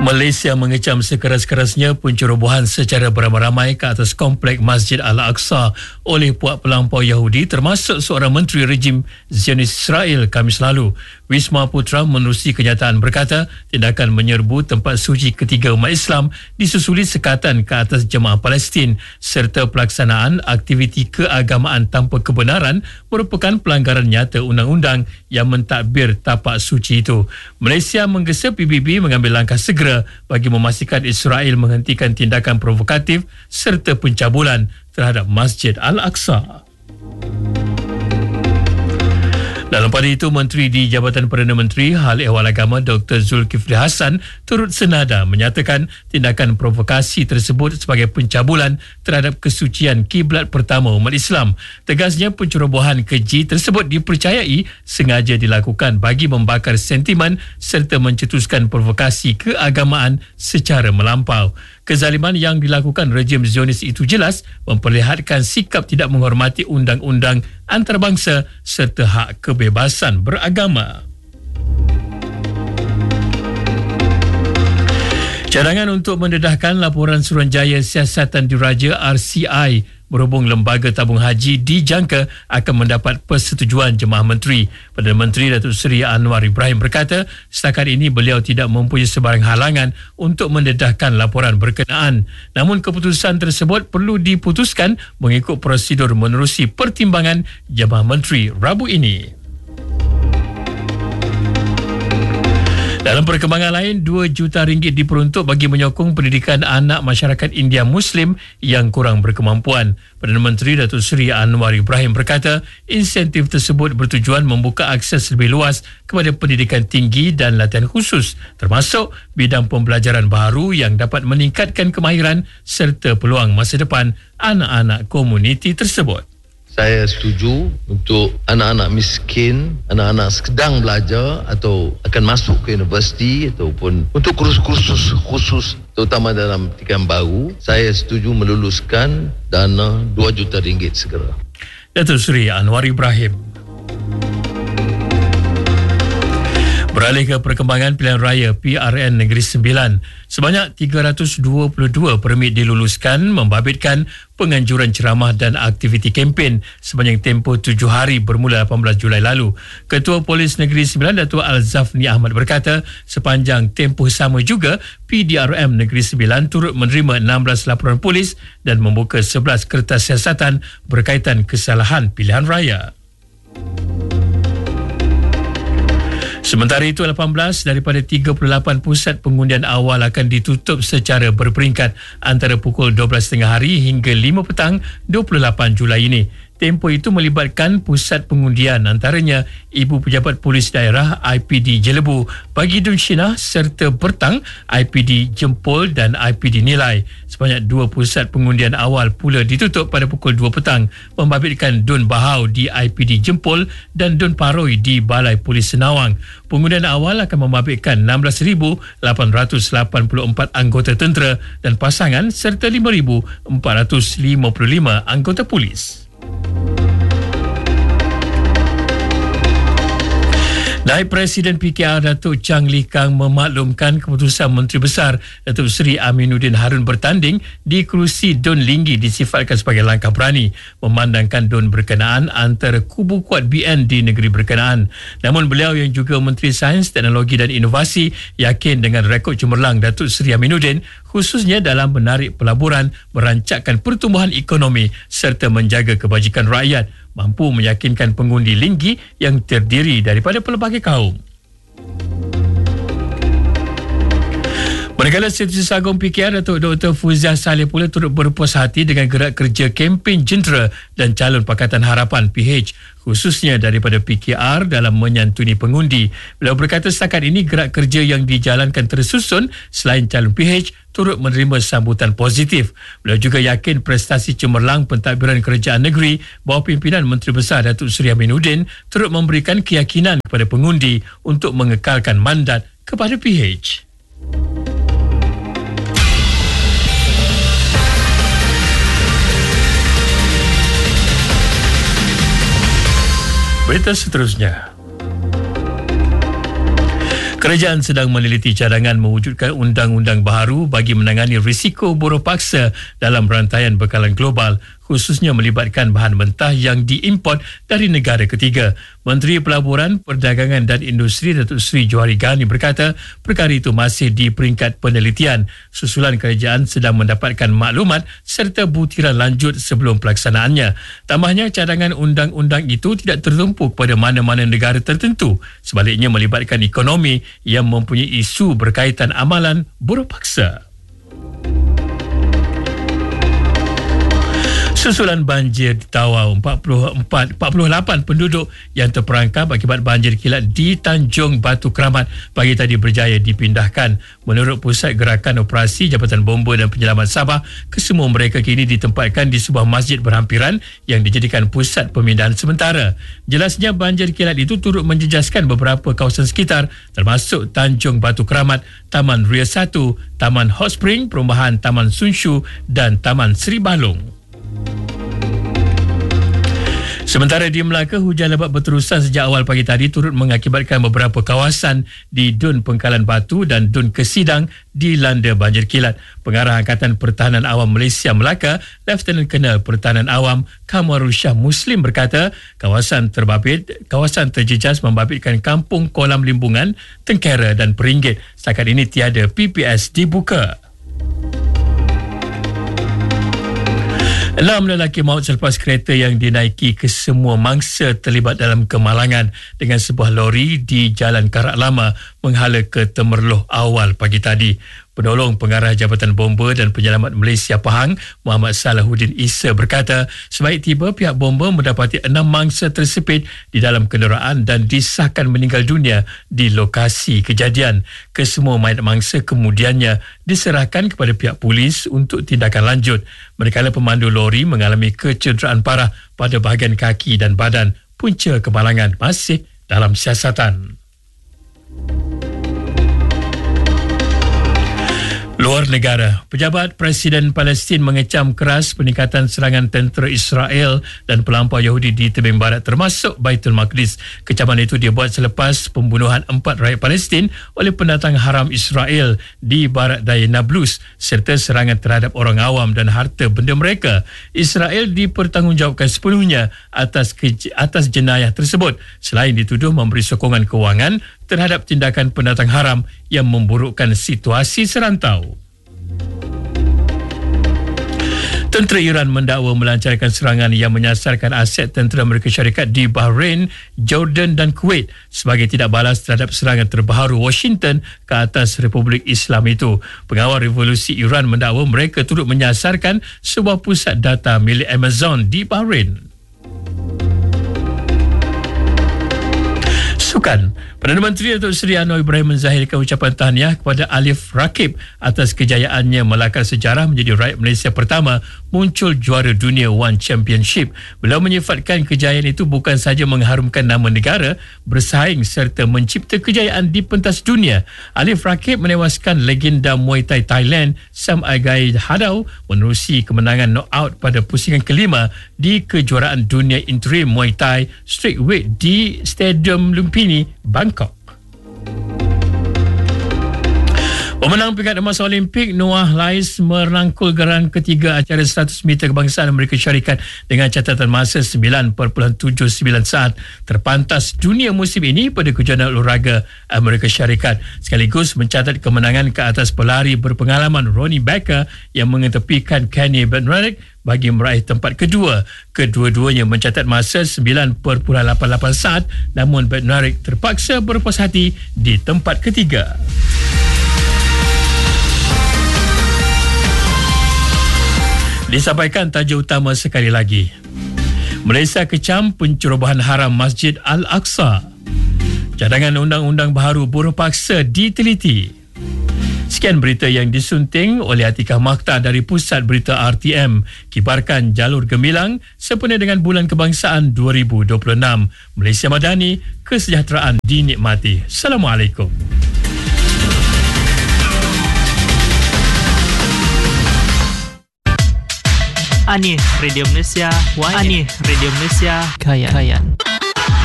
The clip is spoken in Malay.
Malaysia mengecam sekeras-kerasnya pencerobohan secara beramai-ramai ke atas komplek Masjid Al-Aqsa oleh puak pelampau Yahudi termasuk seorang menteri rejim Zionis Israel Khamis lalu. Wisma Putra menerusi kenyataan berkata tindakan menyerbu tempat suci ketiga umat Islam disusuli sekatan ke atas jemaah Palestin serta pelaksanaan aktiviti keagamaan tanpa kebenaran merupakan pelanggaran nyata undang-undang yang mentadbir tapak suci itu. Malaysia menggesa PBB mengambil langkah segera bagi memastikan Israel menghentikan tindakan provokatif serta pencabulan terhadap Masjid Al-Aqsa. Dalam pada itu, Menteri di Jabatan Perdana Menteri Hal Ehwal Agama Dr. Zulkifli Hassan turut senada menyatakan tindakan provokasi tersebut sebagai pencabulan terhadap kesucian kiblat pertama umat Islam. Tegasnya pencerobohan keji tersebut dipercayai sengaja dilakukan bagi membakar sentimen serta mencetuskan provokasi keagamaan secara melampau. Kezaliman yang dilakukan rejim Zionis itu jelas memperlihatkan sikap tidak menghormati undang-undang antarabangsa serta hak kebebasan beragama. Cadangan untuk mendedahkan laporan Suruhanjaya Siasatan Diraja RCI berhubung Lembaga Tabung Haji dijangka akan mendapat persetujuan Jemaah Menteri. Perdana Menteri Datuk Seri Anwar Ibrahim berkata, setakat ini beliau tidak mempunyai sebarang halangan untuk mendedahkan laporan berkenaan. Namun keputusan tersebut perlu diputuskan mengikut prosedur menerusi pertimbangan Jemaah Menteri Rabu ini. Dalam perkembangan lain, RM2 juta diperuntuk bagi menyokong pendidikan anak masyarakat India Muslim yang kurang berkemampuan. Perdana Menteri Datuk Seri Anwar Ibrahim berkata, insentif tersebut bertujuan membuka akses lebih luas kepada pendidikan tinggi dan latihan khusus, termasuk bidang pembelajaran baru yang dapat meningkatkan kemahiran serta peluang masa depan anak-anak komuniti tersebut. Saya setuju untuk anak-anak miskin, anak-anak sedang belajar atau akan masuk ke universiti ataupun untuk kursus-kursus khusus terutama dalam pendidikan baru, saya setuju meluluskan dana RM2 juta segera. Datuk Seri Anwar Ibrahim. Beralih ke perkembangan pilihan raya PRN Negeri Sembilan, sebanyak 322 permit diluluskan membabitkan penganjuran ceramah dan aktiviti kempen sepanjang tempoh 7 hari bermula 18 Julai lalu. Ketua Polis Negeri Sembilan Datuk Al-Zafni Ahmad berkata, sepanjang tempoh sama juga PDRM Negeri Sembilan turut menerima 16 laporan polis dan membuka 11 kertas siasatan berkaitan kesalahan pilihan raya. Sementara itu, 18 daripada 38 pusat pengundian awal akan ditutup secara berperingkat antara pukul 12.30 hari hingga 5 petang 28 Julai ini. Tempoh itu melibatkan pusat pengundian antaranya Ibu Pejabat Polis Daerah IPD Jelebu, Pagi Dun Shinah serta Bertang IPD Jempol dan IPD Nilai. Sebanyak 2 pusat pengundian awal pula ditutup pada pukul 2 petang, membabitkan Dun Bahau di IPD Jempol dan Dun Paroi di Balai Polis Senawang. Pengundian awal akan membabitkan 16,884 anggota tentera dan pasangan serta 5,455 anggota polis. Naib Presiden PKR Datuk Chang Lee Kang memaklumkan keputusan Menteri Besar Datuk Seri Aminuddin Harun bertanding di kerusi Dun Linggi disifatkan sebagai langkah berani memandangkan Dun berkenaan antara kubu kuat BN di negeri berkenaan. Namun beliau yang juga Menteri Sains, Teknologi dan Inovasi yakin dengan rekod cemerlang Datuk Seri Aminuddin khususnya dalam menarik pelaburan, merancakkan pertumbuhan ekonomi serta menjaga kebajikan rakyat, mampu meyakinkan pengundi Linggi yang terdiri daripada pelbagai kaum. Manakala Sekretaris Agung PKR Datuk Dr. Fuziah Saleh pula turut berpuas hati dengan gerak kerja kempen jentera dan calon Pakatan Harapan PH khususnya daripada PKR dalam menyantuni pengundi. Beliau berkata setakat ini gerak kerja yang dijalankan tersusun selain calon PH turut menerima sambutan positif. Beliau juga yakin prestasi cemerlang pentadbiran kerajaan negeri bawah pimpinan Menteri Besar Datuk Seri Aminuddin turut memberikan keyakinan kepada pengundi untuk mengekalkan mandat kepada PH. Berita seterusnya. Kerajaan sedang meneliti cadangan mewujudkan undang-undang baharu bagi menangani risiko buruh paksa dalam rantaian bekalan global, khususnya melibatkan bahan mentah yang diimport dari negara ketiga. Menteri Pelaburan, Perdagangan dan Industri Datuk Seri Johari Ghani berkata perkara itu masih di peringkat penelitian susulan kerajaan sedang mendapatkan maklumat serta butiran lanjut sebelum pelaksanaannya. Tambahnya, cadangan undang-undang itu tidak tertumpu pada mana-mana negara tertentu, sebaliknya melibatkan ekonomi yang mempunyai isu berkaitan amalan buruh paksa. Susulan banjir di Tawau, 48 penduduk yang terperangkap akibat banjir kilat di Tanjung Batu Keramat pagi tadi berjaya dipindahkan. Menurut Pusat Gerakan Operasi Jabatan Bomba dan Penyelamat Sabah, kesemua mereka kini ditempatkan di sebuah masjid berhampiran yang dijadikan pusat pemindahan sementara. Jelasnya, banjir kilat itu turut menjejaskan beberapa kawasan sekitar termasuk Tanjung Batu Keramat, Taman Ria 1, Taman Hot Spring, Perumahan Taman Sunshu dan Taman Seri Balong. Sementara di Melaka, hujan lebat berterusan sejak awal pagi tadi turut mengakibatkan beberapa kawasan di Dun Pengkalan Batu dan Dun Kesidang dilanda banjir kilat. Pengarah Angkatan Pertahanan Awam Malaysia Melaka, Lieutenant Colonel Pertahanan Awam Kamarul Shah Muslim berkata, kawasan terjejas membabitkan Kampung Kolam Limbungan, Tengkera dan Peringgit. Setakat ini tiada PPS dibuka. 6 lelaki maut selepas kereta yang dinaiki kesemua mangsa terlibat dalam kemalangan dengan sebuah lori di Jalan Karak Lama menghala ke Temerloh awal pagi tadi. Penolong Pengarah Jabatan Bomba dan Penyelamat Malaysia Pahang, Muhammad Salahuddin Isa berkata, sebaik tiba pihak bomba mendapati 6 mangsa tersepit di dalam kenderaan dan disahkan meninggal dunia di lokasi kejadian. Kesemua mayat mangsa kemudiannya diserahkan kepada pihak polis untuk tindakan lanjut. Manakala pemandu lori mengalami kecederaan parah pada bahagian kaki dan badan. Punca kemalangan masih dalam siasatan. Luar negara, pejabat Presiden Palestin mengecam keras peningkatan serangan tentera Israel dan pelampau Yahudi di tebing barat termasuk Baitul Maqdis. Kecaman itu dibuat selepas pembunuhan 4 rakyat Palestin oleh pendatang haram Israel di barat daya Nablus serta serangan terhadap orang awam dan harta benda mereka. Israel dipertanggungjawabkan sepenuhnya atas jenayah tersebut selain dituduh memberi sokongan kewangan terhadap tindakan pendatang haram yang memburukkan situasi serantau. Tentera Iran mendakwa melancarkan serangan yang menyasarkan aset tentera Amerika Syarikat di Bahrain, Jordan dan Kuwait sebagai tidak balas terhadap serangan terbaru Washington ke atas Republik Islam itu. Pengawal revolusi Iran mendakwa mereka turut menyasarkan sebuah pusat data milik Amazon di Bahrain. Sukan. Perdana Menteri Datuk Seri Anwar Ibrahim menzahirkan ucapan tahniah kepada Alif Rakib atas kejayaannya melakar sejarah menjadi rakyat Malaysia pertama muncul juara dunia One Championship. Beliau menyifatkan kejayaan itu bukan sahaja mengharumkan nama negara, bersaing serta mencipta kejayaan di pentas dunia. Alif Rakib menewaskan legenda Muay Thai Thailand Sam Aigai Hadau menerusi kemenangan knockout pada pusingan kelima di kejuaraan dunia interim Muay Thai Strawweight di Stadium Lumpini, Bangkok. Pemenang peringkat emas Olimpik Noah Lyles merangkul geran ketiga acara 100 meter kebangsaan Amerika Syarikat dengan catatan masa 9.79 saat, terpantas dunia musim ini pada kejuaraan olahraga Amerika Syarikat, sekaligus mencatat kemenangan ke atas pelari berpengalaman Ronnie Baker yang mengetepikan Kenny Bednarek bagi meraih tempat kedua. Kedua-duanya mencatat masa 9.88 saat, namun Bednarek terpaksa berpuas hati di tempat ketiga. Disampaikan tajuk utama sekali lagi. Malaysia kecam pencerobohan haram Masjid Al-Aqsa. Cadangan undang-undang baharu buruh paksa diteliti. Sekian berita yang disunting oleh Atikah Makhtar dari Pusat Berita RTM. Kibarkan jalur gemilang sempena dengan Bulan Kebangsaan 2026. Malaysia Madani, kesejahteraan dinikmati. Assalamualaikum. Ani Radio Malaysia, Ani Radio Malaysia, Kayan.